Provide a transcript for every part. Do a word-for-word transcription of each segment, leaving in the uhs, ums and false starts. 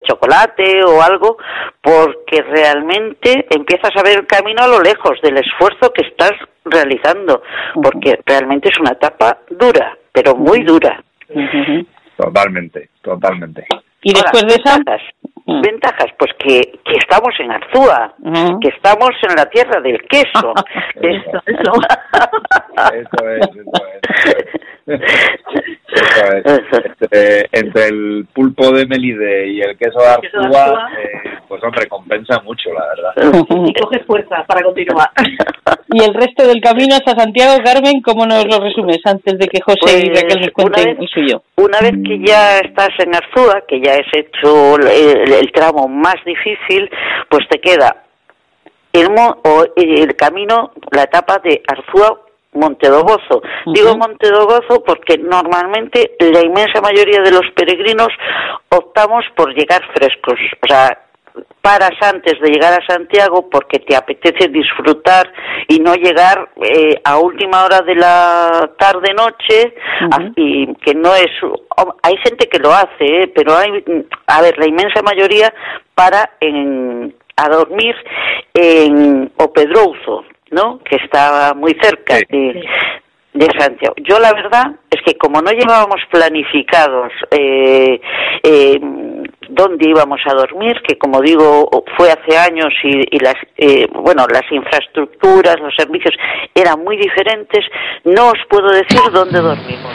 chocolate o algo, porque realmente empiezas a ver el camino a lo lejos del esfuerzo que estás realizando, porque realmente es una etapa dura, pero muy dura. Totalmente, totalmente. ¿Y después Ahora, de esa? Ventajas, ventajas, pues que, que estamos en Arzúa, uh-huh. que estamos en la tierra del queso. Eso, eso. Eso es, eso es. Eso es. Entre, entre el pulpo de Melide y el queso de Arzúa, eh, pues hombre, compensa mucho, la verdad. Y coges fuerza para continuar. ¿Y el resto del camino hasta Santiago, Carmen, cómo nos lo resumes antes de que José pues, y Raquel nos cuenten vez, el suyo? Una vez que ya estás en Arzúa, que ya has hecho el, el tramo más difícil, pues te queda el, mo, o el camino, la etapa de Arzúa Montedogozo. Uh-huh. Digo Montedogozo porque normalmente la inmensa mayoría de los peregrinos optamos por llegar frescos, o sea, paras antes de llegar a Santiago porque te apetece disfrutar y no llegar eh, a última hora de la tarde-noche, uh-huh. y que no es... Hay gente que lo hace, ¿eh? Pero hay, a ver, la inmensa mayoría para en, a dormir en Opedrouzo, ¿no? Que está muy cerca sí. de... de Santiago. Yo la verdad es que como no llevábamos planificados eh, eh, dónde íbamos a dormir, que como digo fue hace años y, y las eh, bueno las infraestructuras, los servicios eran muy diferentes, no os puedo decir dónde dormimos.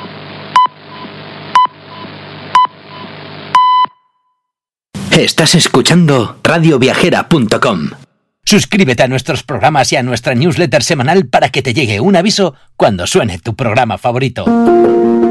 Estás escuchando radio viajera punto com. Suscríbete a nuestros programas y a nuestra newsletter semanal para que te llegue un aviso cuando suene tu programa favorito.